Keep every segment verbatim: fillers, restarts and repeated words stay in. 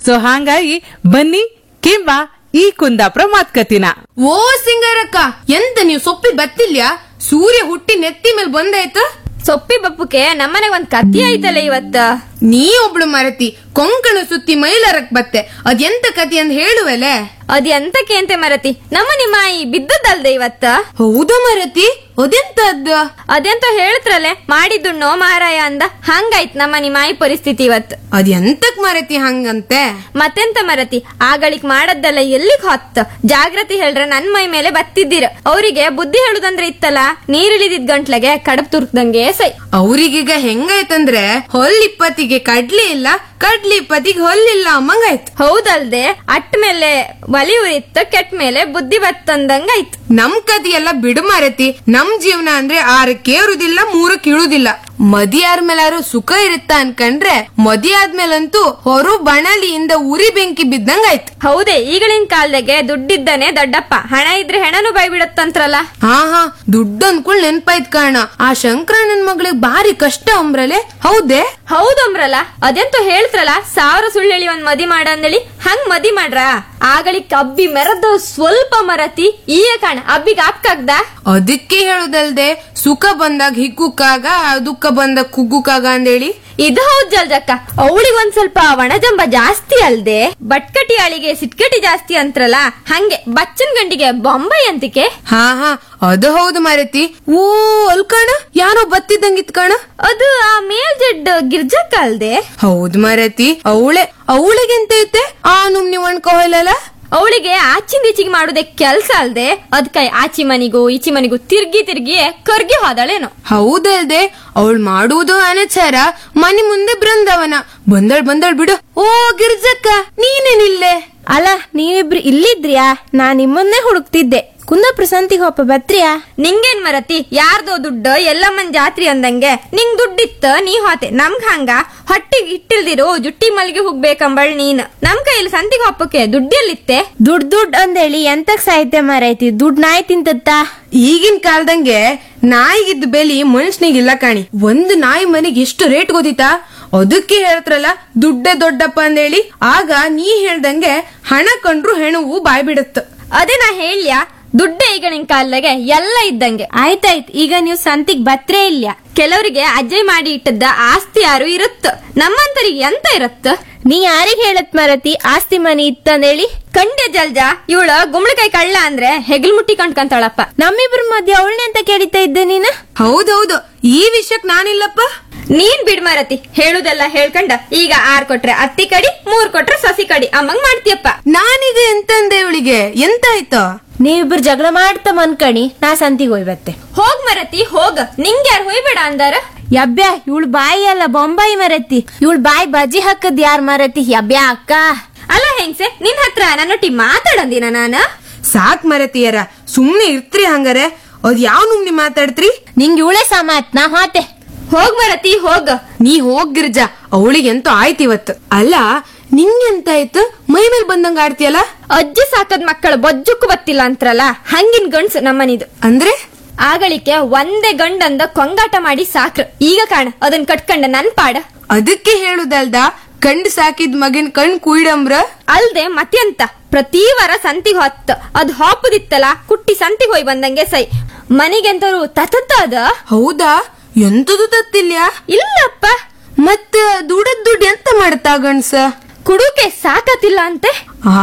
So ಹಾಗಾಗಿ ಬನ್ನಿ ಕಿಂಬ ಈ ಕುಂದಾಪುರ ಮಾತ್ಕತಿನ. ಓ ಸಿಂಗಾರಕ್ಕ, ಎಂತ ನೀವು ಸೊಪ್ಪಿ ಬತ್ತಿಲ್ಯಾ? ಸೂರ್ಯ ಹುಟ್ಟಿ ನೆತ್ತಿ ಮೇಲೆ ಬಂದಾಯ್ತು. ಸೊಪ್ಪಿ ಬಪ್ಪುಕೆ ನಮ್ಮನೆಗ್ ಒಂದ್ ಕತ್ತಿ ಐತಲ್ಲ ಇವತ್ತ. ನೀ ಒಬ್ಳು ಮರತಿ ಕೊಂಕಣ ಸುತ್ತಿ ಮೈಲಾರಕ್ ಬತ್ತೆ, ಅದೆಂತ ಕತಿ ಅಂತ ಹೇಳುವಲೆ. ಅದ್ ಎಂತಕ್ಕೆ ಅಂತೆ ಮರತಿ, ನಮ್ಮ ನಿಮ್ಮಾಯಿ ಬಿದ್ದದಲ್ದೆ ಇವತ್ತ. ಹೌದಾ ಮರತಿ, ಅದೆಂತದ್ದು? ಅದೆಂತ ಹೇಳ್ತ್ರಲೆ ಮಾಡಿದ್ದುಣ್ಣೋ ಮಾರಾಯ ಅಂದ, ಹಂಗಾಯ್ತ್ ನಮ್ಮ ನಿಮ್ಮಾಯಿ ಪರಿಸ್ಥಿತಿ ಇವತ್. ಅದೆಂತಕ್ ಮರತಿ ಹಂಗಂತೆ? ಮತ್ತೆಂತ ಮರತಿ, ಆಗಳಿಕ್ ಮಾಡದ್ದಲ್ಲ ಎಲ್ಲಿಗ್ ಹೊತ್ತ. ಜಾಗ್ರತಿ ಹೇಳ್ರ ನನ್ ಮೈ ಮೇಲೆ ಬತ್ತಿದ್ದೀರ. ಅವರಿಗೆ ಬುದ್ಧಿ ಹೇಳುದಂದ್ರೆ ಇತ್ತಲ್ಲ, ನೀರಿಳಿದಿದ್ ಗಂಟ್ಲೆಗೆ ಕಡಪ್ ತುರ್ಕ್ದಂಗೆ ಸೈ. ಅವ್ರಿಗೀಗ ಹೆಂಗಾಯ್ತಂದ್ರೆ ಹೊಲ್ಲಿಪ್ಪತ್ತಿಗೆ ಕಡ್ಲಿ ಇಲ್ಲ, ಕಡ್ಲಿ ಇಪ್ಪತ್ತಿಗೆ ಹೊಲ್ಲಿಲ್ಲ ಅಮ್ಮಂಗಾಯ್ತು. ಹೌದಲ್ದೆ, ಅಟ್ ಮೇಲೆ ಒಲಿ ಉರಿತ್ತ, ಕೆಟ್ಟ ಮೇಲೆ ಬುದ್ಧಿ ಬತ್ತಂದಂಗಾಯ್ತು. ನಮ್ ಕದಿ ಎಲ್ಲ ಬಿಡು ಮಾರತಿ. ನಮ್ ಜೀವನ ಅಂದ್ರೆ ಆರಕ್ಕೆ ಏರುದಿಲ್ಲ, ಮೂರಕ್ಕೆ ಇಳುದಿಲ್ಲ. ಮದಿ ಆದ್ಮೇಲಾರು ಸುಖ ಇರುತ್ತ ಅನ್ಕಂಡ್ರೆ ಮದಿ ಆದ್ಮೇಲಂತೂ ಹೊರು ಬಣಲಿಯಿಂದ ಉರಿ ಬೆಂಕಿ ಬಿದ್ದಂಗಾಯ್ತು. ಹೌದೇ, ಈಗಳಿನ ಕಾಲದಾಗೆ ದುಡ್ಡಿದ್ದಾನೆ ದೊಡ್ಡಪ್ಪ, ಹಣ ಇದ್ರೆ ಹೆಣನು ಬಾಯ್ ಬಿಡತ್ತಂತ್ರಲ್ಲ. ಹಾ ಹಾ ದುಡ್ಡು ಅನ್ಕೊಳ್ ನೆನ್ಪಾಯ್ತು ಕಾರಣ. ಆ ಶಂಕರಣ್ಣನ್ ಮಗಳಿಗೆ ಬಾರಿ ಕಷ್ಟ ಅಂಬ್ರಲೆ. ಹೌದೇ? ಹೌದಂಬ್ರಲ್ಲ, ಅದೆಂತ ಹೇಳ್ತ್ರಲ್ಲ, ಸಾವಿರ ಸುಳ್ಳೆಳಿ ಒಂದ್ ಮದಿ ಮಾಡ ಅಂದೇಳಿ, ಹಂಗ್ ಮದಿ ಮಾಡ್ರ. ಆಗಳಿಕ್ ಅಬ್ಬಿ ಮೆರದ ಸ್ವಲ್ಪ ಮರತಿ, ಈಗ ಕಾಣ ಅಬ್ಬಿಗೆ ಆಪ್ಕಾಗ್ದ. ಅದಕ್ಕೆ ಹೇಳುದಲ್ದೆ, ಸುಖ ಬಂದಾಗ ಹಿಗ್ಗುಕ್ಕಾಗ, ದುಃಖ ಬಂದಾಗ ಕುಗ್ಗುಕ್ಕಾಗ ಅಂದೇಳಿ. ಇದು ಹೌದ್ ಜಲ್ಜಕ್ಕ, ಅವಳಿಗೆ ಒಂದ್ ಸ್ವಲ್ಪ ಒಣಜಂಬ ಜಾಸ್ತಿ ಅಲ್ದೆ, ಬಟ್ಕಟಿ ಆಳಿಗೆ ಸಿಟ್ಕಟಿ ಜಾಸ್ತಿ ಅಂತ್ರಲ್ಲ, ಹಂಗೆ ಬಚ್ಚನ್ ಗಂಡಿಗೆ ಬೊಂಬೈ ಅಂತಿಕೆ. ಹಾ ಹಾ ಅದು ಹೌದು ಮಾರತಿ. ಓ ಅಲ್ಕಣ, ಯಾರೋ ಬತ್ತಿದ್ದಂಗಿತ್ ಕಣ. ಅದು ಆ ಮೇಲ್ಜಡ್ ಗಿರ್ಜಕ್ಕ ಅಲ್ದೆ. ಹೌದು ಮಾರತಿ, ಅವಳೆ ಅವಳಿಗೆಂತ ಐತೆ ಆ ನುಮ್ನಿ ಒಣ್ಕೊ ಹೋಯ್ಲಲ್ಲ. ಅವಳಿಗೆ ಆಚಿಂದೀಚಿಗೆ ಮಾಡುದೇ ಕೆಲ್ಸ ಅಲ್ದೆ, ಅದ್ಕೈ ಆಚಿ ಮನಿಗೂ ಈಚಿ ಮನಿಗೂ ತಿರ್ಗಿ ತಿರ್ಗಿ ಕರ್ಗಿ ಹೋದಳೇನು. ಹೌದಲ್ದೆ, ಅವಳು ಮಾಡುವುದು ಅನಚಾರ, ಮನಿ ಮುಂದೆ ಬೃಂದಾವನ. ಬಂದಳ್ ಬಂದಳ್ ಬಿಡು. ಓ ಗಿರ್ಜಕ್ಕ, ನೀನೇನಿಲ್ಲೆ? ಅಲ್ಲ, ನೀವಿಬ್ರು ಇಲ್ಲಿದ್ರಿಯಾ? ನಾ ನಿಮ್ಮನ್ನೇ ಹುಡುಕ್ತಿದ್ದೆ. ಕುಂದಾಪುರ ಸಂತಿಗೆ ಹೋಪ ಬತ್ರಿಯಾ? ನಿಂಗೇನ್ ಮರತಿ, ಯಾರ್ದೋ ದುಡ್ಡು ಎಲ್ಲಮ್ಮನ್ ಜಾತ್ರಿ ಅಂದಂಗೆ ನಿಂಗ್ ದುಡ್ಡಿತ್ತ ನೀ ಹೋತೆ. ನಮ್ಗ್ ಹಂಗ ಹೊಟ್ಟಿಗೆ ಇಟ್ಟಿಲ್ದಿರೋ ಜುಟ್ಟಿ ಮಲ್ಗೆ ಹೋಗ್ಬೇಕಂಬಳ್ ನೀನ್. ನಮ್ ಕೈಲಿ ಸಂತಿಗೆ ಹೋಪಕ್ಕೆ ದುಡ್ಡೆಲ್ಲಿತ್ತೆ? ದುಡ್ ದುಡ್ ಅಂದೇಳಿ ಎಂತಕ್ ಸಾಹಿತ್ಯ ಮಾರೈತಿ, ದುಡ್ಡು ನಾಯಿ ತಿಂತತ್ತ. ಈಗಿನ ಕಾಲದಂಗೆ ನಾಯಿಗಿದ್ದ ಬೆಲಿ ಮನುಷ್ಯನಿಗಿಲ್ಲ ಕಾಣಿ. ಒಂದು ನಾಯಿ ಮನೆಗೆ ಎಷ್ಟು ರೇಟ್ ಗೊತ್ತಿತ್ತಾ? ಅದಕ್ಕೆ ಹೇಳ್ತ್ರಲ್ಲ ದುಡ್ಡೇ ದೊಡ್ಡಪ್ಪ ಅಂದೇಳಿ. ಆಗ ನೀ ಹೇಳ್ದಂಗೆ ಹಣ ಕಂಡ್ರು ಹೆಣವು ಬಾಯ್ ಬಿಡತ್ತ. ಅದೇ ನಾ ಹೇಳ್ಯಾ, ದುಡ್ಡೇ ಈಗ ನಿನ್ ಕಾಲದಾಗೆ ಎಲ್ಲ ಇದ್ದಂಗೆ. ಆಯ್ತಾಯ್ತು, ಈಗ ನೀವು ಸಂತಿಗ್ ಬತ್ರೇ ಇಲ್ಲ. ಕೆಲವರಿಗೆ ಅಜ್ಜಯ್ ಮಾಡಿ ಇಟ್ಟದ್ದ ಆಸ್ತಿ ಯಾರು ಇರುತ್ತ, ನಮ್ಮಂತರಿಗೆ ಎಂತ ಇರತ್ತ? ನೀ ಯಾರಿಗ್ ಹೇಳತ್ ಮರತಿ ಆಸ್ತಿ ಮನಿ ಇತ್ತಂದೇಳಿ? ಕಂಡೆ ಜಲ್ಜ, ಇವಳ ಗುಂಬಳಕಾಯಿ ಕಳ್ಳ ಅಂದ್ರೆ ಹೆಗಲ್ ಮುಟ್ಟಿ ಕಂಡ್ಕಂತಾಳಪ್ಪ. ನಮ್ಮಿಬ್ರ ಮಧ್ಯೆ ಅವಳನೆ ಅಂತ ಕೇಳಿತಾ ಇದ್ದೆ ನೀನ. ಹೌದೌದು, ಈ ವಿಷಯಕ್ ನಾನಿಲ್ಲಪ್ಪ. ನೀನ್ ಬಿಡ್ ಮರತಿ, ಹೇಳುದೆಲ್ಲ ಹೇಳ್ಕಂಡ ಈಗ ಆರ್ ಕೊಟ್ರೆ ಅತ್ತಿ ಕಡಿ, ಮೂರ್ ಕೊಟ್ರೆ ಸಸಿ ಕಡಿ ಅಮ್ಮಂಗ್ ಮಾಡ್ತೀಯಪ್ಪ. ನಾನೀಗ ಎಂತಂದೆ ಇವಳಿಗೆ? ಎಂತ ಆಯ್ತು? ನೀವಿಬ್ರು ಜಗಳ ಮಾಡ್ತಾ ಮನ್ಕಣಿ, ನಾ ಸಂತಿಗೆ ಹೋಯ್ಬತ್ತೆ. ಹೋಗ್ ಮರತಿ ಹೋಗ, ನಿಂಗೆ ಯಾರು ಹೋಯ್ಬೇಡ ಅಂದಾರ? ಯಬ್ಬ್ಯ, ಇವಳು ಬಾಯಿ ಅಲ್ಲ ಬೊಂಬಾಯಿ ಮರತಿ. ಇವಳು ಬಾಯಿ ಬಜ್ಜಿ ಹಾಕದ್ ಯಾರ್ ಮರತಿ? ಯಬ್ಬ್ಯಾ ಅಕ್ಕ. ಅಲ್ಲ ಹೆಂಗ್ಸೆ, ನಿನ್ ಹತ್ರ ನನ್ನೊಟ್ಟಿ ಮಾತಾಡಂದಿನ ನಾನ? ಸಾಕ್ ಮರತಿಯರ, ಸುಮ್ನೆ ಇರ್ತ್ರಿ ಹಂಗಾರೆ. ಅದ್ ಯಾವ ನುಮ್ನಿ ಮಾತಾಡ್ತ್ರಿ? ನಿಂಗೆ ಇವಳೆ ಸಮಾತ್, ನಾ ಹೋತೆ. ಹೋಗ್ ಮರತಿ ಹೋಗ. ನೀ ಹೋಗ್ ಗಿರ್ಜಾ, ಅವಳಿಗೆ ಎಂತೂ ಆಯ್ತು ಇವತ್ತು. ಅಲ್ಲ ನಿಂಗೆಂತ ಆಯ್ತು? ಮೈ ಮೇಲ್ ಬಂದಂಗ ಆಡ್ತೀಯಲ್ಲ? ಅಜ್ಜಿ ಸಾಕದ್ ಮಕ್ಕಳು ಬೊಜ್ಜಕ್ಕೂ ಬತ್ತಿಲ್ಲ ಅಂತ್ರಲ್ಲ, ಹಂಗಿನ್ ಗಂಡ್ಸು ನಮ್ಮನಿದು. ಅಂದ್ರೆ ಆಗಳಿಕೆ ಒಂದೇ ಗಂಡಂದ ಕೊಂಗಾಟ ಮಾಡಿ ಸಾಕ್ರ. ಈಗ ಕಾಣ ಅದನ್ ಕಟ್ಕಂಡ ನನ್ ಪಾಡ. ಅದಕ್ಕೆ ಹೇಳುದಲ್ದ, ಕಂಡ್ ಸಾಕಿದ್ ಮಗನ್ ಕಣ್ ಕುಯ್ಡಂಬ್ರ. ಅಲ್ದೆ ಮತ್ತೆಂತ, ಪ್ರತಿ ವಾರ ಸಂತಿಗ್ ಹೊತ್ತ ಅದ್ ಹಾಪುದಿತ್ತಲ್ಲ, ಕುಟ್ಟಿ ಸಂತಿಗ್ ಹೋಯ್ ಬಂದಂಗೆ ಸೈ. ಮನಿಗೆಂತರು ತತ್ತ ಅದ. ಹೌದಾ? ಎಂತದು ತತ್ತಿಲ್ಯಾ? ಇಲ್ಲಪ್ಪ. ಮತ್ತ ದುಡದ್ ದುಡ್ಡು ಎಂತ ಮಾಡ್ತಾ ಗಂಡ್ಸ? ಕುಡುಕೆ ಸಾಕತಿಲ್ಲ ಅಂತೆ. ಹಾ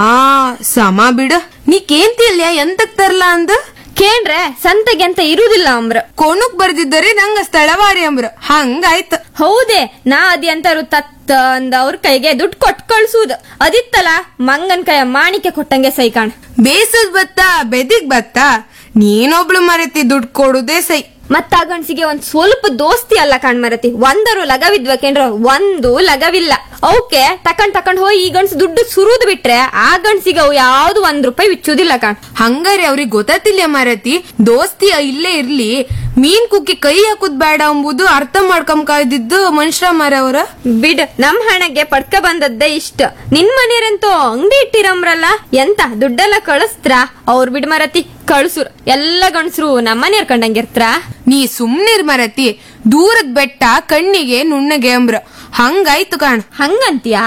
ಸಮ ಬಿಡ, ನೀ ಕೇಂತಿಲ್ಯಾ ಎಂತಕ್ ತರ್ಲ ಅಂದ? ಕೇಂಡ್ರೆ ಸಂತೆಗೆ ಅಂತ ಇರುದಿಲ್ಲ ಅಂಬ್ರ. ಕೋಣಕ್ ಬರ್ದಿದ್ದರೆ ನಂಗ ಸ್ಥಳವಾರಿ ಅಂಬ್ರ. ಹಂಗಾಯ್ತ. ಹೌದೇ, ನಾ ಅದಿ ಅಂತರು ತತ್ತ ಅಂದ ಅವ್ರ ಕೈಗೆ ದುಡ್ಡು ಕೊಟ್ ಕಳ್ಸುದ. ಅದಿತ್ತಲ್ಲ ಮಂಗನ್ ಕೈಯ ಮಾಣಿಕೆ ಕೊಟ್ಟಂಗೆ ಸೈ ಕಾಣ. ಬೇಸದ್ ಬತ್ತ ಬೆದಿಗ್ ಬತ್ತ, ನೀನೊಬ್ಳು ಮರತಿ ದುಡ್ಡು ಕೊಡುದೇ ಸೈ. ಮತ್ತ ಆ ಗಂಡ್ಸಿಗೆ ಒಂದ್ ಸ್ವಲ್ಪ ದೋಸ್ತಿ ಅಲ್ಲ ಕಾಣ್ ಮರತಿ. ಒಂದರು ಲಗವಿದ್ವಕೇನ್ರ ಒಂದು ಲಗವಿಲ್ಲ. ಅವಕ್ಕೆ ತಕೊಂಡ್ ತಕೊಂಡ್ ಹೋಗಿ ಈ ಗಂಡ್ಸ್ ದುಡ್ಡು ಸುರುದ್ ಬಿಟ್ರೆ ಆ ಗಂಡ್ಸಿಗೆ ಅವು ಯಾವ್ದು ಒಂದ್ ರೂಪಾಯಿ ಬಿಚ್ಚುದಿಲ್ಲ ಕಾಣ್. ಹಂಗಾರೆ ಅವ್ರಿಗೆ ಗೊತ್ತಿಲ್ಲ ಮರತಿ, ದೋಸ್ತಿ ಇಲ್ಲೇ ಇರ್ಲಿ, ಮೀನ್ ಕುಕ್ಕಿ ಕೈ ಹಾಕುದ್ ಬೇಡ ಎಂಬುದು ಅರ್ಥ ಮಾಡ್ಕೊಂಬದಿದ್ದು ಮನುಷ್ಯ ಮಾರವ್ರ. ಬಿಡ್, ನಮ್ ಹಣಗೆ ಪಡ್ಕ ಬಂದದ್ದೇ ಇಷ್ಟ. ನಿನ್ ಮನೆಯರಂತೂ ಅಂಗಡಿ ಇಟ್ಟಿರಮ್ರಲ್ಲ, ಎಂತ ದುಡ್ಡೆಲ್ಲ ಕಳಿಸ್ತ್ರ? ಅವ್ರ ಬಿಡ್ ಮರತಿ, ಕಳ್ಸುರ್. ಎಲ್ಲ ಗಂಡ್ಸ್ರು ನಮ್ಮನೆಯರ್ ಕಂಡಂಗಿರ್ತ್ರ. ನೀ ಸುಮ್ನಿರ್ ಮರತಿ, ದೂರದ್ ಬೆಟ್ಟ ಕಣ್ಣಿಗೆ ನುಣ್ಣಗೆ ಅಂಬ್ರ. ಹಂಗಾಯ್ತು ಕಾಣ್. ಹಂಗಂತ್ಯಾ?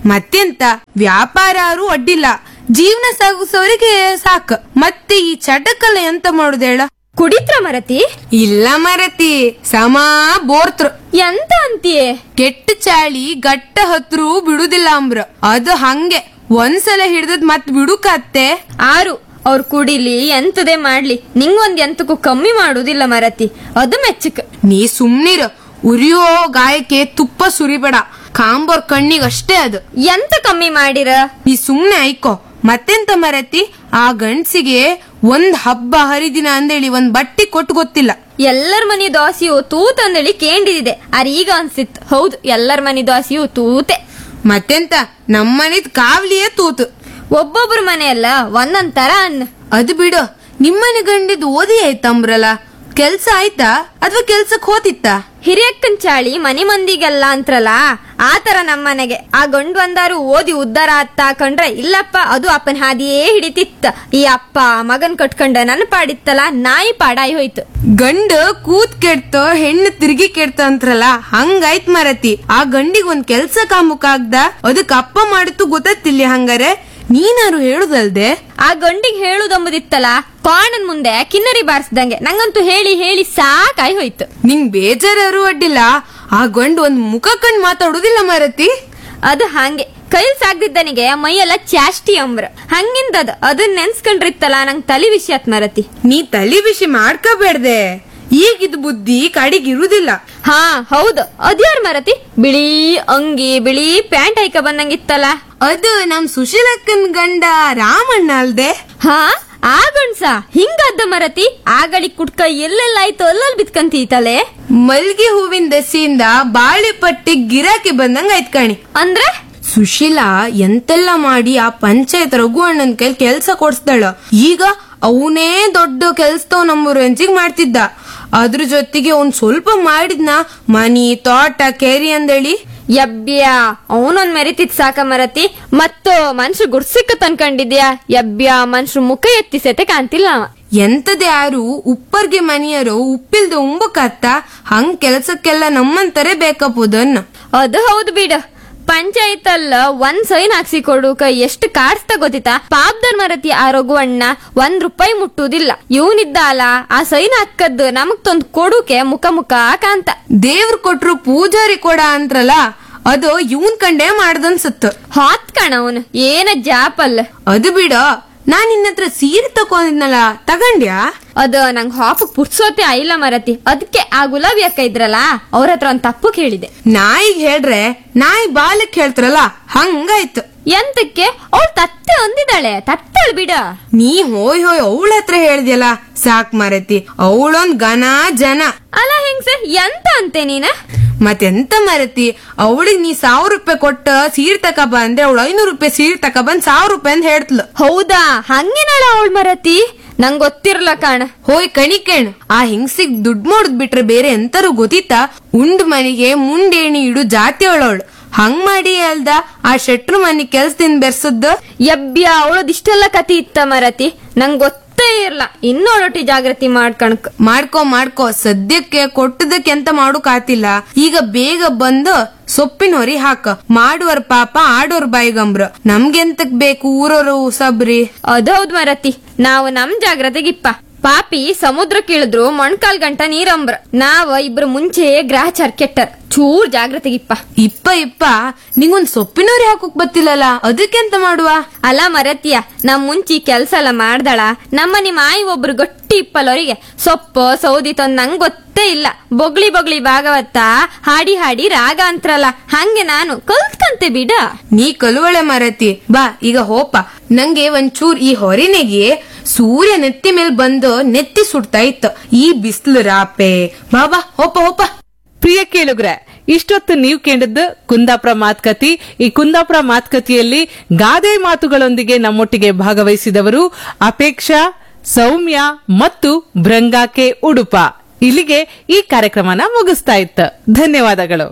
ಮತ್ತೆಂತ ವ್ಯಾಪಾರಾರು ಅಡ್ಡಿಲ್ಲ, ಜೀವನ ಸಾಗಿಸೋರಿಗೆ ಸಾಕ್. ಮತ್ತೆ ಈ ಚಟಕಲ್ಲ ಎಂತ ಮಾಡುದೇಳ? ಕುಡಿತ್ರ ಮರತಿ? ಇಲ್ಲ ಮರತಿ, ಸಮ ಬೋರ್ತೃ. ಎಂತ ಅಂತೀಯೇ? ಕೆಟ್ಟ ಚಾಳಿ ಗಟ್ಟ ಹತ್ರು ಬಿಡುದಿಲ್ಲ ಅಂಬ್ರ. ಅದು ಹಂಗೆ ಒಂದ್ಸಲ ಹಿಡ್ದದ್ ಮತ್ ಬಿಡುಕತ್ತೆ. ಆರು ಅವ್ರು ಕುಡಿಲಿ ಎಂತದೇ ಮಾಡ್ಲಿ, ನಿಂಗೊಂದ್ ಎಂತಕ್ಕೂ ಕಮ್ಮಿ ಮಾಡುದಿಲ್ಲ ಮರತಿ, ಅದು ಮೆಚ್ಚಕ್. ನೀ ಸುಮ್ನಿರು, ಉರಿಯೋ ಗಾಯಕ್ಕೆ ತುಪ್ಪ ಸುರಿಬೇಡ, ಕಾಂಬೋರ್ ಕಣ್ಣಿಗಷ್ಟೇ ಅದು. ಎಂತ ಕಮ್ಮಿ ಮಾಡಿರ? ನೀ ಸುಮ್ನೆ ಐಕೋ. ಮತ್ತೆಂತ ಮರತಿ, ಆ ಗಂಡ್ಸಿಗೆ ಒಂದ್ ಹಬ್ಬ ಹರಿದಿನ ಅಂದೇಳಿ ಒಂದ್ ಬಟ್ಟಿ ಕೊಟ್ಟು ಗೊತ್ತಿಲ್ಲ. ಎಲ್ಲರ ಮನಿ ದೋಸೆಯು ತೂತ್ ಅಂದೇಳಿ ಕೇಂಡಿದಿದೆ, ಅರ್ ಈಗ ಅನ್ಸಿತ್. ಹೌದು, ಎಲ್ಲರ ಮನಿ ದೋಸೆಯು ತೂತೆ. ಮತ್ತೆಂತ ನಮ್ಮನಿದ್ ಕಾವ್ಲಿಯೇ ತೂತು. ಒಬ್ಬೊಬ್ರ ಮನೆಯಲ್ಲ ಒಂದೊಂದ್ ತರ ಅನ್ನ. ಅದು ಬಿಡು, ನಿಮ್ಮನೆ ಗಂಡಿದ್ ಓದಿ ಆಯ್ತಂಬ್ರಲ್ಲ, ಕೆಲ್ಸ ಆಯ್ತಾ ಅಥವಾ ಕೆಲ್ಸಕ್ ಹೋತಿತ್ತ? ಹಿರಿಯಕ್ಕನ್ ಚಾಳಿ ಮನಿ ಮಂದಿಗೆಲ್ಲ ಅಂತ್ರಲ್ಲ, ಆತರ ನಮ್ಮನೆಗೆ ಆ ಗಂಡು ಒಂದಾರು ಓದಿ ಉದ್ದಾರ ಅತ್ತ ಕಂಡ್ರೆ ಇಲ್ಲಪ್ಪ, ಅದು ಅಪ್ಪನ ಹಾದಿಯೇ ಹಿಡಿತಿತ್ತ. ಈ ಅಪ್ಪ ಮಗನ್ ಕಟ್ಕೊಂಡ ನನ್ ಪಾಡಿತ್ತಲ್ಲ, ನಾಯಿ ಪಾಡಾಯಿ ಹೋಯ್ತು. ಗಂಡ ಕೂತ್ ಕೆಡ್ತ ಹೆಣ್ಣು ತಿರುಗಿ ಕೆಡ್ತ ಅಂತ್ರಲ್ಲ, ಹಂಗಾಯ್ತ್ ಮರತಿ. ಆ ಗಂಡಿಗ್ ಒಂದ್ ಕೆಲ್ಸ ಕಾಮುಕ ಆಗ್ದ, ಅದಕ್ ಅಪ್ಪ ಮಾಡಿತ್ತು ಗೊತ್ತಿಲ್ಲ. ಹಂಗಾರೆ ನೀನಾರು ಹೇಳುದಲ್ದೆ ಆ ಗಂಡಿಗೆ ಹೇಳುದಂಬುದಿತ್ತಲ್ಲ, ಕಾಣನ್ ಮುಂದೆ ಕಿನ್ನರಿ ಬಾರಿಸ್ದಂಗೆ. ನಂಗಂತೂ ಹೇಳಿ ಹೇಳಿ ಸಾಕಾಯಿ ಹೋಯ್ತು. ನಿಂಗ್ ಬೇಜಾರು ಅಡ್ಡಿಲ್ಲ, ಆ ಗಂಡು ಒಂದ್ ಮುಖ ಕಂಡ್ ಮಾತಾಡುದಿಲ್ಲ ಮರತಿ. ಅದು ಹಂಗೆ ಕೈಲ್ ಸಾಗ್ದಿದ್ದನಿಗೆ ಮೈಯೆಲ್ಲ ಚಾಷ್ಟಿ ಅಂಬ್ರ ಹಂಗಿಂದದ. ಅದನ್ನ ನೆನ್ಸ್ಕೊಂಡ್ರಿತ್ತಲ್ಲ, ನಂಗ್ ತಲಿ ವಿಷಯ ಮರತಿ. ನೀ ತಲಿ ಬಿಸಿ ಮಾಡ್ಕೋಬೇಡ್ದೆ, ಈಗಿದ್ ಬುದ್ಧಿ ಕಡಿಗಿರುದಿಲ್ಲ. ಹಾ ಹೌದು, ಅದ್ಯಾರ್ ಮರತಿ? ಬಿಳಿ ಅಂಗಿ ಬಿಳಿ ಪ್ಯಾಂಟ್ ಹಾಕ ಬಂದಂಗಿತ್ತಲ್ಲ, ಅದು ನಮ್ ಸುಶೀಲಕ್ಕನ್ ಗಂಡ ರಾಮಣ್ಣ ಅಲ್ದೆ? ಹಾ ಆ ಗಂಡ್ಸ ಹಿಂಗದ್ದ ಮರತಿ. ಆಗಳಿ ಕುಟ್ಕ ಎಲ್ಲೆಲ್ಲ ಆಯ್ತು ಅಲ್ಲಲ್ಲಿ ಬಿತ್ಕಂತೀತಲೆ. ಮಲ್ಗೆ ಹೂವಿನ ದಸಿಯಿಂದ ಬಾಳೆ ಪಟ್ಟಿ ಗಿರಾಕಿ ಬಂದಂಗ ಆಯ್ತ್ ಕಣಿ. ಅಂದ್ರೆ ಸುಶೀಲಾ ಎಂತೆಲ್ಲ ಮಾಡಿ ಆ ಪಂಚಾಯತ್ ರಘು ಅಣ್ಣನ್ ಕೈಲಿ ಕೆಲ್ಸ ಕೊಡ್ಸ್ದಳ. ಈಗ ಅವನೇ ದೊಡ್ಡ ಕೆಲ್ಸದವ್ ನಮ್ಮ ರೇಂಜಿಗ್ ಮಾಡ್ತಿದ್ದ. ಅದ್ರ ಜೊತೆಗೆ ಒಂದ್ ಸ್ವಲ್ಪ ಮಾಡಿದ್ನ ಮನಿ ತೋಟ ಕೇರಿ ಅಂದೇಳಿ. ಯಬ್ಬ್ಯಾ ಅವನೊಂದ್ ಮೆರಿತಿತ್ ಸಾಕ ಮರತಿ. ಮತ್ತು ಮನುಷ್ಯ ಗುಡ್ಸಿಕ್ಕ ತನ್ಕೊಂಡಿದ್ಯಾ? ಯಬ್ಬ್ಯಾ ಮನುಷ್ಯ ಮುಖ ಎತ್ತಿ ಸತೆ ಕಾಣ್ತಿಲ್ಲ. ಎಂತದೇ ಯಾರು ಉಪ್ಪರ್ಗೆ ಮನಿಯರು ಉಪ್ಪಿಲ್ದ ಉಂಬಕತ್ತ, ಹಂಗ್ ಕೆಲ್ಸಕ್ಕೆಲ್ಲ ನಮ್ಮಂತರೇ ಬೇಕಪ್ಪುದನ್ನ. ಅದು ಹೌದು ಬಿಡ. ಪಂಚಾಯತ್ ಅಲ್ಲ ಒಂದ್ ಸೈನ್ ಹಾಕ್ಸಿ ಕೊಡುಕ ಎಷ್ಟು ಕಾಡ್ಸ್ತಾ ಗೊತ್ತಿತ್ತಾ? ಪಾಪ್ದರ್ ಮರತಿ ಆ ರಘುವಣ್ಣ ಒಂದ್ ರೂಪಾಯಿ ಮುಟ್ಟುದಿಲ್ಲ. ಇವನಿದ್ದ ಅಲ್ಲ ಆ ಸೈನ್ ಹಾಕದ್ದು ನಮಗ್ ತಂದ್ ಕೊಡುಕೆ ಮುಖ ಮುಖ ಕಾಂತ. ದೇವ್ರ ಕೊಟ್ರು ಪೂಜಾರಿ ಕೊಡ ಅಂತ್ರಲ್ಲ, ಅದು ಇವನ್ ಕಂಡೇ ಮಾಡ್ದನ್ಸತ್ತು. ಹಾತ್ ಕಣ ಅವನು ಏನ ಜಾಪಲ್ಲ. ಅದು ಬಿಡ, ನಾನ್ ನಿನ್ನತ್ರ ಸೀರೆ ತಕೊಂಡಿದ್ನಲ್ಲ, ತಗಂಡ್ಯಾ? ಅದ ನಂಗ್ ಹಾಫಕ್ ಪುರ್ಸೋತೆ ಆಯಿಲ್ಲ ಮರತಿ. ಅದಕ್ಕೆ ಆ ಗುಲಾಬಿ ಅಕ್ಕ ಇದ್ರಲ್ಲ ಅವ್ರ ಹತ್ರ ಒಂದ್ ತಪ್ಪು ಕೇಳಿದೆ. ನಾಯಿಗ್ ಹೇಳ್ರೆ ನಾಯಿ ಬಾಲಕ್ ಹೇಳ್ತಾರಲ್ಲ, ಹಂಗಾಯ್ತು. ಎಂತಕ್ಕೆ? ಅವಳು ತತ್ತೆ ಅಂದಿದ್ದಾಳೆ, ತತ್ತಳ್ ಬಿಡ. ನೀ ಹೋಯ್ ಹೋಯ್ ಅವಳ ಹತ್ರ ಹೇಳ್ದಿಯಲ್ಲ, ಸಾಕ್ ಮರತಿ. ಅವಳೊಂದ್ ಘನ ಜನ ಅಲ್ಲ ಹೆಂಗ್ಸ, ಎಂತ ಅಂತೆ ನೀನ? ಮತ್ತೆಂತ ಮರತಿ, ಅವಳಿಗೆ ನೀ ಸಾವಿರ ರೂಪಾಯಿ ಕೊಟ್ಟ ಸೀರೆ ತಕ ಬಂದ್ರೆ ಅವಳು ಐನೂರು ರೂಪಾಯಿ ಸೀರೆ ತಕ ಬಂದ್ ಸಾವಿರ ರೂಪಾಯಿ ಅಂತ ಹೇಳ್ತಲು. ಹೌದಾ? ಹಂಗೇನಾಳ ಅವಳು ಮರತಿ? ನಂಗ್ ಗೊತ್ತಿರ್ಲ ಕಾಣ. ಹೋಯ್ ಕಣಿಕೇಣ್, ಆ ಹಿಂಗ್ಸಿಗ್ ದುಡ್ಡು ಮಾಡೋದ್ ಬಿಟ್ರೆ ಬೇರೆ ಎಂತರೂ ಗೊತ್ತಿತ್ತಾ? ಉಂಡ್ ಮನಿಗೆ ಮುಂಡೇಣಿ ಇಡು ಜಾತಿ ಅವಳವಳು. ಹಂಗ್ ಮಾಡಿ ಅಲ್ದ ಆ ಶೆಟ್ರು ಮನಿ ಕೆಲ್ಸದಿಂದ ಬೆರ್ಸದ್ದು. ಯಬ್ಬ್ಯಾ ಅವಳದಿಷ್ಟೆಲ್ಲ ಕತಿ ಇತ್ತ ಮರತಿ, ನಂಗ್ ಗೊತ್ತೇ ಇರ್ಲ. ಇನ್ನೊಳೊಟ್ಟಿ ಜಾಗೃತಿ ಮಾಡ್ಕಣಕ್. ಮಾಡ್ಕೋ ಮಾಡ್ಕೋ, ಸದ್ಯಕ್ಕೆ ಕೊಟ್ಟದಕ್ಕೆ ಎಂತ ಮಾಡೋಕ್ ಆತಿಲ್ಲ. ಈಗ ಬೇಗ ಬಂದು ಸೊಪ್ಪಿನ ಹೊರಿ ಹಾಕ. ಮಾಡುವರ್ ಪಾಪ ಆಡೋರ್ ಬಾಯಿಗಂಬ್ರ. ನಮ್ಗೆಂತಕ್ ಬೇಕು ಊರವರು ಸಬ್ರಿ? ಅದೌದ್ ಮರತಿ, ನಾವು ನಮ್ ಜಾಗ್ರತೆಗಿಪ್ಪ. ಪಾಪಿ ಸಮುದ್ರಕ್ಕೆ ಇಳಿದ್ರು ಮೊಣ್ಕಾಲ್ ಗಂಟ ನೀರಂಬ್ರ. ನಾವ ಇಬ್ರು ಮುಂಚೆ ಗ್ರಹಚಾರ ಕೆಟ್ಟರ್. ಚೂರ್ ಜಾಗ್ರತೆಗಿಪ್ಪ. ಇಪ್ಪ ಇಪ್ಪ ನಿಂಗೊಂದ್ ಸೊಪ್ಪಿನವ್ರಿ ಹಾಕೋಕ್ ಬತ್ತಿಲ್ಲಲ್ಲ, ಅದಕ್ಕೆಂತ ಮಾಡುವ? ಅಲ್ಲ ಮರತಿಯ, ನಮ್ ಮುಂಚಿ ಕೆಲ್ಸ ಎಲ್ಲ ಮಾಡ್ದಳ. ನಮ್ಮ ನಿಮ್ಮ ಆಯಿ ಒಬ್ರು ಗಟ್ಟಿ ಇಪ್ಪಲ್ಲವರಿಗೆ ಸೊಪ್ಪು ಸೌದಿ ತಂದ್ ನಂಗ್ ಗೊತ್ತೇ ಇಲ್ಲ. ಬೊಗ್ಳಿ ಬೊಗ್ಳಿ ಭಾಗವತ ಹಾಡಿ ಹಾಡಿ ರಾಗ ಅಂತ್ರಲ್ಲ, ಹಂಗೆ ನಾನು ಕಲ್ತ್ಕಂತೆ ಬಿಡ. ನೀ ಕಲುವಳೆ ಮರತಿ. ಬಾ ಈಗ ಹೋಪ, ನಂಗೆ ಒಂಚೂರ್ ಈ ಹೊರಿನೆಗೆ ಸೂರ್ಯ ನೆತ್ತಿ ಮೇಲ್ ಬಂದು ನೆತ್ತಿ ಸುಡ್ತಾ ಇತ್ತು. ಈ ಬಿಸ್ಲು ರಾಪೆ. ಬಾಬಾ ಹೋಪ ಹೋಪ. ಪ್ರಿಯ ಕೇಳುಗ್ರೆ, ಇಷ್ಟೊತ್ತು ನೀವು ಕೇಳಿದ್ದು ಕುಂದಾಪುರ ಮಾತುಕತೆ. ಈ ಕುಂದಾಪುರ ಮಾತುಕತೆಯಲ್ಲಿ ಗಾದೆ ಮಾತುಗಳೊಂದಿಗೆ ನಮ್ಮೊಟ್ಟಿಗೆ ಭಾಗವಹಿಸಿದವರು ಅಪೇಕ್ಷಾ, ಸೌಮ್ಯ ಮತ್ತು ಭೃಂಗಾಕೆ ಉಡುಪ. ಇಲ್ಲಿಗೆ ಈ ಕಾರ್ಯಕ್ರಮನ ಮುಗಿಸ್ತಾ ಇತ್ತು. ಧನ್ಯವಾದಗಳು.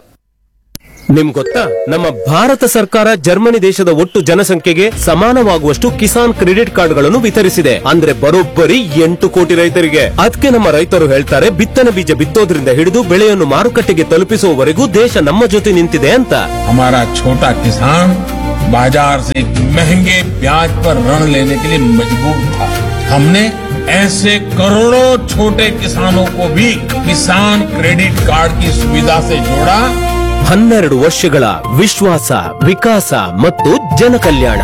ನಿಮ್ ಗೊತ್ತಾ, ನಮ್ಮ ಭಾರತ ಸರ್ಕಾರ ಜರ್ಮನಿ ದೇಶದ ಒಟ್ಟು ಜನಸಂಖ್ಯೆಗೆ ಸಮಾನವಾಗುವಷ್ಟು ಕಿಸಾನ್ ಕ್ರೆಡಿಟ್ ಕಾರ್ಡ್ಗಳನ್ನು ವಿತರಿಸಿದೆ. ಅಂದ್ರೆ ಬರೋಬ್ಬರಿ ಎಂಟು ಕೋಟಿ ರೈತರಿಗೆ. ಅದಕ್ಕೆ ನಮ್ಮ ರೈತರು ಹೇಳ್ತಾರೆ, ಬಿತ್ತನೆ ಬೀಜ ಬಿತ್ತೋದ್ರಿಂದ ಹಿಡಿದು ಬೆಳೆಯನ್ನು ಮಾರುಕಟ್ಟೆಗೆ ತಲುಪಿಸುವವರೆಗೂ ದೇಶ ನಮ್ಮ ಜೊತೆ ನಿಂತಿದೆ ಅಂತ. ಹಮಾರಾ ಛೋಟಾ ಕಿಸಾನ್ बाजार से महंगे ब्याज पर ऋण लेने के लिए मजबूर था। हमने ऐसे करोड़ों छोटे किसानों को भी किसान क्रेडिट कार्ड की सुविधा से जोड़ा। ಹನ್ನೆರಡು ವರ್ಷಗಳ ವಿಶ್ವಾಸ, ವಿಕಾಸ ಮತ್ತು ಜನಕಲ್ಯಾಣ.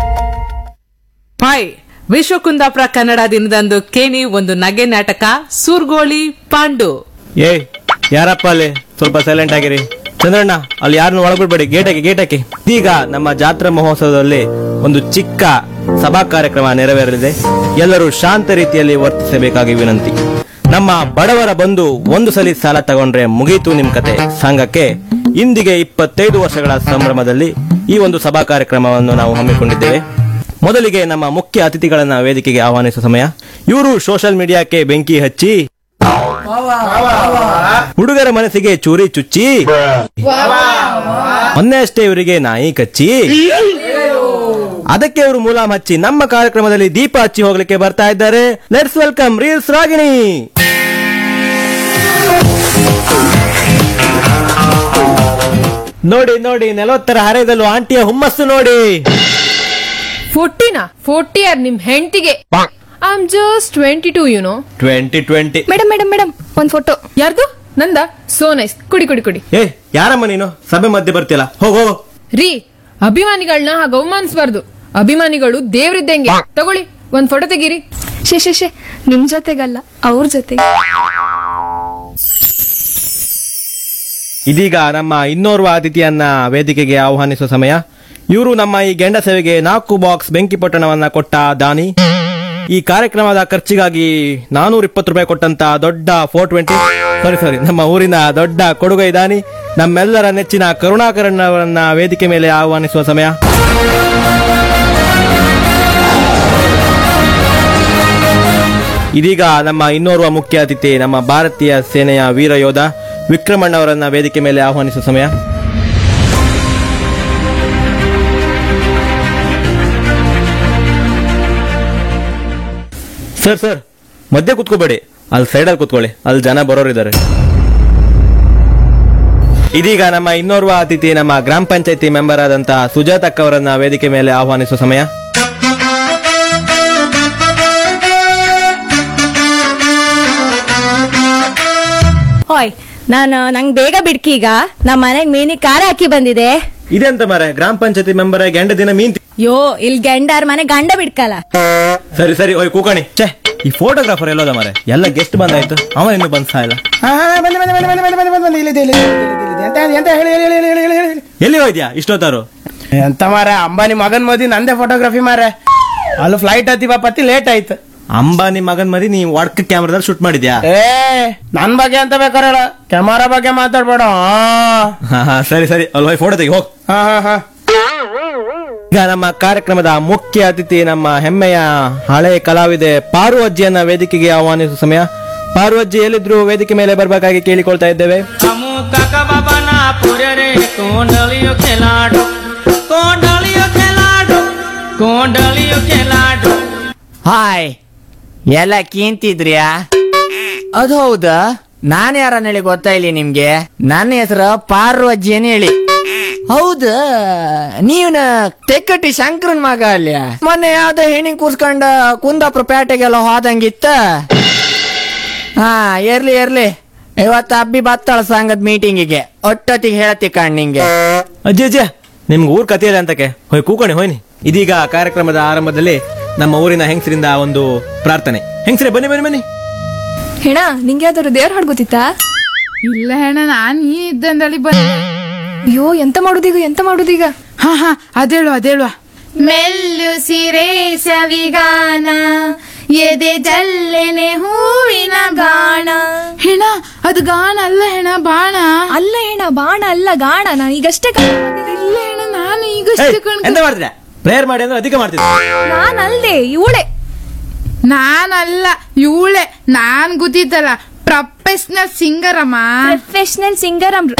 ಹಾಯ್, ವಿಶ್ವ ಕುಂದಾಪುರ ಕನ್ನಡ ದಿನದಂದು ಕೇನಿ ಒಂದು ನಗೆ ನಾಟಕ ಸೂರ್ಗೋಳಿ ಪಾಂಡು. ಏ ಯಾರಪ್ಪ ಅಲ್ಲಿ, ಸ್ವಲ್ಪ ಸೈಲೆಂಟ್ ಆಗಿರಿ. ಚಂದ್ರಣ್ಣ, ಅಲ್ಲಿ ಯಾರನ್ನು ಒಳಬಿಡ್ಬೇಡಿ, ಗೇಟ್ ಹಾಕಿ ಗೇಟ್ ಹಾಕಿ. ಈಗ ನಮ್ಮ ಜಾತ್ರಾ ಮಹೋತ್ಸವದಲ್ಲಿ ಒಂದು ಚಿಕ್ಕ ಸಭಾ ಕಾರ್ಯಕ್ರಮ ನೆರವೇರಲಿದೆ. ಎಲ್ಲರೂ ಶಾಂತ ರೀತಿಯಲ್ಲಿ ವರ್ತಿಸಬೇಕಾಗಿ ವಿನಂತಿ. ನಮ್ಮ ಬಡವರ ಬಂಧು ಒಂದು ಸಲ ಸಾಲ ತಗೊಂಡ್ರೆ ಮುಗೀತು ನಿಮ್ ಕತೆ ಸಂಘಕ್ಕೆ ಇಂದಿಗೆ ಇಪ್ಪತ್ತೈದು ವರ್ಷಗಳ ಸಂಭ್ರಮದಲ್ಲಿ ಈ ಒಂದು ಸಭಾ ಕಾರ್ಯಕ್ರಮವನ್ನು ನಾವು ಹಮ್ಮಿಕೊಂಡಿದ್ದೇವೆ. ಮೊದಲಿಗೆ ನಮ್ಮ ಮುಖ್ಯ ಅತಿಥಿಗಳನ್ನ ವೇದಿಕೆಗೆ ಆಹ್ವಾನಿಸುವ ಸಮಯ. ಇವರು ಸೋಷಿಯಲ್ ಮೀಡಿಯಾಕ್ಕೆ ಬೆಂಕಿ ಹಚ್ಚಿ ಹುಡುಗರ ಮನಸ್ಸಿಗೆ ಚೂರಿ ಚುಚ್ಚಿ ಮೊನ್ನೆ ಅಷ್ಟೇ ಇವರಿಗೆ ನಾಯಿ ಕಚ್ಚಿ ಅದಕ್ಕೆ ಅವರು ಮೂಲ ಹಚ್ಚಿ ನಮ್ಮ ಕಾರ್ಯಕ್ರಮದಲ್ಲಿ ದೀಪ ಹಚ್ಚಿ ಹೋಗ್ಲಿಕ್ಕೆ ಬರ್ತಾ ಇದ್ದಾರೆ. Let's welcome reels Ragini. ನೋಡಿ ನೋಡಿ ನಲವತ್ತರ ಹರೆಯದಲ್ಲೂ ಆಂಟಿಯ ಹುಮ್ಮಸ್ಸು ನೋಡಿ. ಫೋರ್ಟಿನಾ ಫೋರ್ಟಿ ಯಾರ್ ನಿಮ್ ಹೆಂಡತಿಗೆ? I am just twenty two you know. Twenty twenty madam madam madam ಒಂದ್ ಫೋಟೋ. ಯಾರ್ದು? ನಂದ? So nice. ಕುಡಿ ಕುಡಿ ಕುಡಿ. ಏ ಯಾರಮ್ಮ ನೀನು ಸಭೆ ಮಧ್ಯೆ ಬರ್ತಿಲ್ಲ, ಹೋಗೋ. ರೀ, ಅಭಿಮಾನಿಗಳನ್ನ ಹಾಗೆ ಅವಮಾನಿಸಬಾರ್ದು. ಅಭಿಮಾನಿಗಳು ದೇವ್ರಿದ್ದಂಗೆ. ತಗೊಳ್ಳಿ ಒಂದ್ ಫೋಟೋ ತೆಗೀರಿ. ಶೇ ಶೇ ಶೇ ನಿಮ್ ಜೊತೆಗಲ್ಲ, ಅವ್ರ ಜೊತೆಗೆ. ಇದೀಗ ನಮ್ಮ ಇನ್ನೋರ್ವ ಅತಿಥಿಯನ್ನ ವೇದಿಕೆಗೆ ಆಹ್ವಾನಿಸುವ ಸಮಯ. ಇವರು ನಮ್ಮ ಈ ಗೆಂಡ ಸೇವೆಗೆ ನಾಲ್ಕು ಬಾಕ್ಸ್ ಬೆಂಕಿ ಪೊಟ್ಟಣವನ್ನ ಕೊಟ್ಟ ದಾನಿ. ಈ ಕಾರ್ಯಕ್ರಮದ ಖರ್ಚಿಗಾಗಿ ನಾನೂರ ಇಪ್ಪತ್ತು ರೂಪಾಯಿ ಕೊಟ್ಟಂತ ದೊಡ್ಡ ಫೋರ್ ಟ್ವೆಂಟಿ ಸಾರಿ ಸಾರಿ ನಮ್ಮ ಊರಿನ ದೊಡ್ಡ ಕೊಡುಗೈ ದಾನಿ, ನಮ್ಮೆಲ್ಲರ ನೆಚ್ಚಿನ ಕರುಣಾಕರನ್ ಅವರನ್ನ ವೇದಿಕೆ ಮೇಲೆ ಆಹ್ವಾನಿಸುವ ಸಮಯ. ಇದೀಗ ನಮ್ಮ ಇನ್ನೋರ್ವ ಮುಖ್ಯ ಅತಿಥಿ ನಮ್ಮ ಭಾರತೀಯ ಸೇನೆಯ ವೀರ ಯೋಧ ವಿಕ್ರಮಣ್ಣ ಅವರನ್ನ ವೇದಿಕೆ ಮೇಲೆ ಆಹ್ವಾನಿಸುವ ಸಮಯ. ಸರ್ ಸರ್ ಮಧ್ಯೆ ಕುತ್ಕೋಬೇಡಿ, ಅಲ್ಲಿ ಸೈಡಲ್ಲಿ ಕುತ್ಕೊಳ್ಳಿ, ಅಲ್ಲಿ ಜನ ಬರೋರಿದ್ದಾರೆ. ಇದೀಗ ನಮ್ಮ ಇನ್ನೋರ್ವ ಅತಿಥಿ ನಮ್ಮ ಗ್ರಾಮ ಪಂಚಾಯತಿ ಮೆಂಬರ್ ಆದಂತಹ ಸುಜಾತಕ್ಕ ಅವರನ್ನ ವೇದಿಕೆ ಮೇಲೆ ಆಹ್ವಾನಿಸುವ ಸಮಯ. ಹೋಯ್, ನಾನು ನಂಗ್ ಬೇಗ ಬಿಡ್ಕಿ. ಈಗ ನಮ್ಮ ಮನೆಗ್ ಮೀನಿ ಖಾರ ಹಾಕಿ ಬಂದಿದೆ. ಇದೆಂತ ಮರೆ, ಗ್ರಾಮ ಪಂಚಾಯತಿ ಮೆಂಬರ್ ಗಂಡ ದಿನ ಮೀನ್ ತಿ- ಯೋ, ಇಲ್ಲಿ ಗಂಡಾರ್ ಮನೆ ಗಂಡ ಬಿಡ್ಕಲ್ಲ. ಸರಿ ಸರಿ ಓಯ್ ಕೂಕಣಿ. ಛೇ, ಈ ಫೋಟೋಗ್ರಾಫರ್ ಎಲ್ಲೋದ ಮರೆ? ಎಲ್ಲ ಗೆಸ್ಟ್ ಬಂದಾಯ್ತು, ಅವ ಇನ್ನು ಬಂದ್ ಸಾಯಿಲ್ಲ. ಎಲ್ಲಿ ಹೋಯ್ದ್ಯಾ ಇಷ್ಟೊತ್ತಾರು? ಎಂತ ಮಾರ, ಅಂಬಾನಿ ಮಗನ್ ಮದಿ ನಂದೇ ಫೋಟೋಗ್ರಫಿ ಮಾರ. ಅಲ್ಲಿ ಫ್ಲೈಟ್ ಹತ್ತಿ ಬಾಪತ್ತಿ ಲೇಟ್ ಆಯ್ತು. ಅಂಬಾನಿ ಮಗನ್ ಮರಿ ನೀ ಒಡ್ಕ ಕ್ಯಾಮ್ರಾದಲ್ಲಿ ಶೂಟ್ ಮಾಡಿದ್ಯಾ? ಏ ನನ್ ಬಗ್ಗೆ ಅಂತ ಬೇಕಾರೆ ಹೇಳ, ಕ್ಯಾಮರಾ ಬಗ್ಗೆ ಮಾತಾಡ್ಬೇಡ. ಹಾ ಹಾ ಸರಿ ಸರಿ, ಅಲ್ಲಿ ಫೋಟೋ ತೆಗಿ ಹೋಗ್. ಹಾ ಹಾ ಹಾ. ಈಗ ನಮ್ಮ ಕಾರ್ಯಕ್ರಮದ ಮುಖ್ಯ ಅತಿಥಿ ನಮ್ಮ ಹೆಮ್ಮೆಯ ಹಳೆ ಕಲಾವಿದೆ ಪಾರು ಅಜ್ಜಿಯನ್ನ ವೇದಿಕೆಗೆ ಆಹ್ವಾನಿಸುವ ಸಮಯ. ಪಾರು ಅಜ್ಜಿ ಎಲ್ಲಿದ್ರು ವೇದಿಕೆ ಮೇಲೆ ಬರ್ಬೇಕಾಗಿ ಕೇಳಿಕೊಳ್ತಾ ಇದ್ದೇವೆ. ಹಾಯ್, ಎಲ್ಲ ಕೀಂತಿದ್ರಿಯಾ? ಅದು ಹೌದಾ? ನಾನ್ ಯಾರನ್ನ ಹೇಳಿ ಗೊತ್ತಾ ಇಲ್ಲಿ ನಿಮ್ಗೆ? ನನ್ನ ಹೆಸರು ಪಾರು ಅಜ್ಜಿ ಅಂತ ಹೇಳಿ. ಹೌದ, ನೀವ್ನ ತೆಕ್ಕಟ್ಟಿ ಶಂಕರನ್ ಮಗ ಅಲ್ಯ? ಮೊನ್ನೆ ಯಾವ್ದೋ ಹೆಣ್ಣಿಂಗ್ ಕೂರ್ಸ್ಕೊಂಡ ಕುಂದಾಪುರ ಪೇಟೆಗೆಲ್ಲ ಹೋದಂಗಿತ್ತ. ಹಾ ಇರ್ಲಿ ಇರ್ಲಿ, ಇವತ್ತು ಅಬ್ಬಿ ಬತ್ತಾಳ ಸಂಘದ ಮೀಟಿಂಗಿಗೆ, ಒಟ್ಟೊತ್ತಿಗೆ ಹೇಳ್ತಿ ಕಣ್ ನಿಂಗೆ. ಅಜ್ಜಿ ಅಜ್ಜಿ, ನಿಮ್ಗೆ ಊರ್ ಕಥೆ ಇಲ್ಲ ಅಂತಕ್ಕೆ ಹೋಯ್ ಕೂಕಣಿ ಹೋಯ್ನಿ. ಇದೀಗ ಕಾರ್ಯಕ್ರಮದ ಆರಂಭದಲ್ಲಿ ನಮ್ಮ ಊರಿನ ಹೆಂಗಸರಿಂದ ಒಂದು ಪ್ರಾರ್ಥನೆ. ಹೆಂಗಸರೇ ಬನ್ನಿ ಬನ್ನಿ ಬನ್ನಿ. ಹೆಣ, ನಿಂಗೆ ಯಾವ್ದಾದ್ರು ದೇವ್ರ ಹಾಡ್ ಗೊತ್ತಿತ್ತಾ? ಇಲ್ಲ ಹೆಣ, ನಾನ್ ಈ ಇದ್ದಂದಲ್ಲಿ ಬಂದ. ಅಯ್ಯೋ, ಎಂತ ಮಾಡುದೀಗ ಎಂತ ಮಾಡುದೀಗ? ಹಾ ಹಾ ಅದೇಳುವ ಅದೇಳುವ. ಮೆಲ್ಲು ಸಿರೆ ಸವಿಗಾನ, ಎದೆ ಜಲ್ಲೆನೆ ಹೂವಿನ ಗಾಣ. ಹೆಣ, ಅದು ಗಾಣ ಅಲ್ಲ ಹೆಣ, ಬಾಣ. ಅಲ್ಲ ಹೆಣ, ಬಾಣ ಅಲ್ಲ ಗಾಣ. ನಾನು ಈಗಷ್ಟೇ ಇಲ್ಲ ಹೆಣ, ನಾನು ಈಗಷ್ಟೇ ಕಣ್. ಎಂತ ಮಾಡ್ತಿದ್ದೆ? ಪ್ರೇಯರ್ ಮಾಡಿ ಅಂದ್ರೆ ಅಧಿಕ ಮಾಡ್ತಿದ್ದೆ. ನಾನಲ್ದೆ, ಇವಳೆ. ನಾನಲ್ಲ, ಇವಳೆ. ನಾನ್ ಗೊತ್ತಿತ್ತಲ್ಲ, ಪ್ರೊಫೆಷನಲ್ ಸಿಂಗರ್ ಅಮ್ಮ. Professional singer ಅಮ್ರ.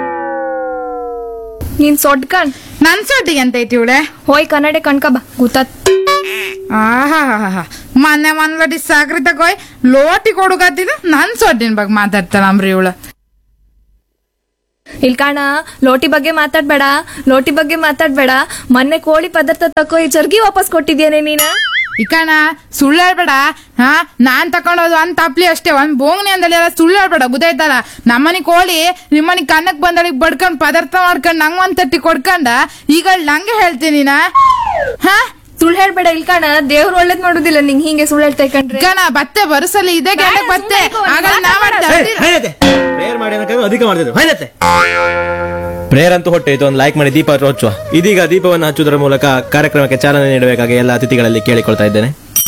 ನೀನ್ ಸೊಡ್ಕಣ್. ನನ್ ಸೊಟ್ಟಿಗೆ ಅಂತ ಐತಿ ಇವಳೆ. ಹೋಯ್ ಕನ್ನಡ ಕಣ್ಕಬ ಗೊತ್ತಾತ್. ಆಹಾ ಮೊನ್ನೆ ಒಂದ್ ಲೋಟಿ ಸಾಕ್ರಿ ತಗೋಯ್ ಲೋಟಿ ಕೊಡುಗತ್ತಿದ ನನ್ ಸೊಟ್ಟಿನ ಬಗ್ಗೆ ಮಾತಾಡ್ತಾಳ ಅಂಬ್ರಿ ಇವಳು. ಇಲ್ ಕಾಣ, ಲೋಟಿ ಬಗ್ಗೆ ಮಾತಾಡ್ಬೇಡ, ಲೋಟಿ ಬಗ್ಗೆ ಮಾತಾಡ್ಬೇಡ. ಮೊನ್ನೆ ಕೋಳಿ ಪದಾರ್ಥ ತಕೋ ಈ ಚರ್ಗಿ ವಾಪಸ್ ಕೊಟ್ಟಿದ್ಯೇನೆ ನೀನ. ಇಕಣ ಸುಳ್ಳು ಹೇಳ್ಬೇಡ. ಹಾ ನಾನ್ ತಕೊಂಡೋದು ಒಂದ್ ತಪ್ಲಿ ಅಷ್ಟೇ, ಒಂದ್ ಬೋಂಗ್ನಿ ಅಂದಲ್ಲಿ ಎಲ್ಲ ಸುಳ್ಳು ಹೇಳ್ಬೇಡ, ಗೊತ್ತಾಯ್ತಲ್ಲ. ನಮ್ಮನಿ ಕೋಳಿ ನಿಮ್ಮನಿ ಕನ್ನಕ್ ಬಂದಳಿಗೆ ಬಡ್ಕೊಂಡ್ ಪದಾರ್ಥ ಮಾಡ್ಕೊಂಡ್ ನಂಗ್ ಒಂದ್ ತಟ್ಟಿ ಕೊಡ್ಕೊಂಡ ಈಗ ನಂಗೆ ಹೇಳ್ತೀನಿ ನಾ. ಹಾ ಸುಳ್ಳು ಹೇಳ್ಬೇಡ ಇಲ್ಕಾಣ, ದೇವ್ರು ಒಳ್ಳೇದ್ ಮಾಡುದಿಲ್ಲ ನಿಂಗ್ ಹಿಂಗೆ ಸುಳ್ಳು ಹೇಳ್ತಾ ಇಕಂಡ್ರೆ. ಇಕಣ ಬತ್ತೆ ಬರುಸಲ್ಲ ಇದೇ ಗಂಟೆ ಬತ್ತೆ ಆಗಲ್ಲ ನಾ ಮಾಡ್ತೇವೆ. ಪ್ರೇಯರ್ ಮಾಡಿ ಅನ್ನೋಕೆ ಅಧಿಕ ಮಾಡ್ತಿದ್ರು ಹೈನತ್ತೆ. ಪ್ರೇಯರ್ ಅಂತೂ ಹೊಟ್ಟೆ ಒಂದು ಲೈಕ್ ಮಾಡಿ ದೀಪ ಹಚ್ಚುವ. ಇದೀಗ ದೀಪವನ್ನು ಹಚ್ಚುವುದರ ಮೂಲಕ ಕಾರ್ಯಕ್ರಮಕ್ಕೆ ಚಾಲನೆ ನೀಡಬೇಕಾಗಿ ಎಲ್ಲ ಅತಿಥಿಗಳಲ್ಲಿ ಕೇಳಿಕೊಳ್ತಾ ಇದ್ದೇನೆ.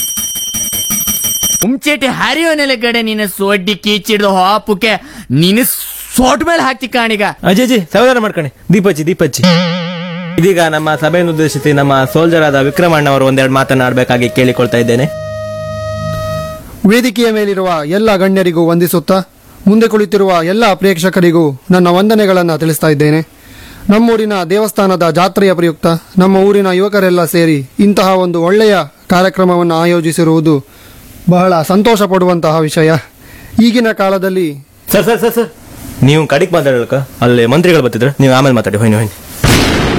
ಉಮ್ಚೇಟಿ ಹರಿಯೋ ನೆಲೆ ಕಡೆ ನೀನು ಸೊಡ್ಡಿ ಕೀಚಿಡ್ದು ಹಾಪುಕೆ ನೀನು ಸೋಟ್ ಮೇಲೆ ಹಾಕ್ತಿ ಕಾಣಿಗ. ಅಜಯಜಿ ಸಮಾಧಾನ ಮಾಡ್ಕೊಳ್ಳಿ, ದೀಪಚ್ಚಿ ದೀಪಚ್ಚಿ. ಇದೀಗ ನಮ್ಮ ಸಭೆಯನ್ನು ಉದ್ದೇಶಿಸಿ ನಮ್ಮ ಸೋಲ್ಜರ್ ಆದ ವಿಕ್ರಮಣ್ಣ ಅವರು ಒಂದೆರಡು ಮಾತನಾಡಬೇಕಾಗಿ ಕೇಳಿಕೊಳ್ತಾ ಇದ್ದೇನೆ. ವೇದಿಕೆಯ ಮೇಲಿರುವ ಎಲ್ಲ ಗಣ್ಯರಿಗೂ ವಂದಿಸುತ್ತಾ ಮುಂದೆ ಕುಳಿತಿರುವ ಎಲ್ಲ ಪ್ರೇಕ್ಷಕರಿಗೂ ನನ್ನ ವಂದನೆಗಳನ್ನು ತಿಳಿಸ್ತಾ ಇದ್ದೇನೆ. ನಮ್ಮೂರಿನ ದೇವಸ್ಥಾನದ ಜಾತ್ರೆಯ ಪ್ರಯುಕ್ತ ನಮ್ಮ ಊರಿನ ಯುವಕರೆಲ್ಲ ಸೇರಿ ಇಂತಹ ಒಂದು ಒಳ್ಳೆಯ ಕಾರ್ಯಕ್ರಮವನ್ನು ಆಯೋಜಿಸಿರುವುದು ಬಹಳ ಸಂತೋಷ ಪಡುವಂತಹ ವಿಷಯ. ಈಗಿನ ಕಾಲದಲ್ಲಿ ಸರ್ ಸರ್ ಸರ್ ಸರ್ ನೀವು ಕಡಿಕ್ ಮಾತಾಡಕ ಅಲ್ಲಿ ಮಂತ್ರಿಗಳು ಬರ್ತಿದ್ರು, ನೀವು ಆಮೇಲೆ ಮಾತಾಡಿ ಹೋಯ್ನಿ ಹೋಯ್ನಿ